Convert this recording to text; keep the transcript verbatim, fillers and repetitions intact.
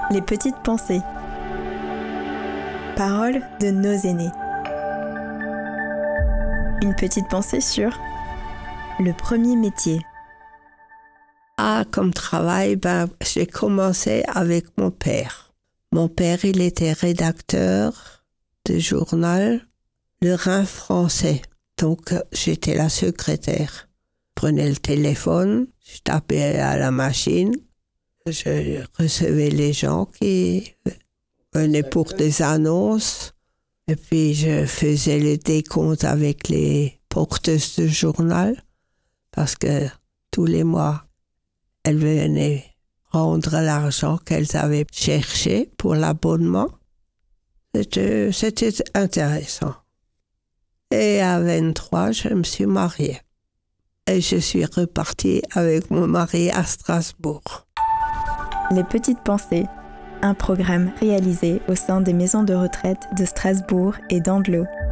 Les petites pensées. Paroles de nos aînés. Une petite pensée sur le premier métier. Ah, comme travail, ben, j'ai commencé avec mon père. Mon père, il était rédacteur du journal Le Rhin français. Donc, j'étais la secrétaire. Je prenais le téléphone, je tapais à la machine, je recevais les gens qui venaient pour des annonces, et puis je faisais le décompte avec les porteuses de journal, parce que tous les mois, elles venaient rendre l'argent qu'elles avaient cherché pour l'abonnement. C'était, c'était intéressant. Et à vingt-trois, je me suis mariée. Et je suis repartie avec mon mari à Strasbourg. Les petites pensées, un programme réalisé au sein des maisons de retraite de Strasbourg et d'Andelot.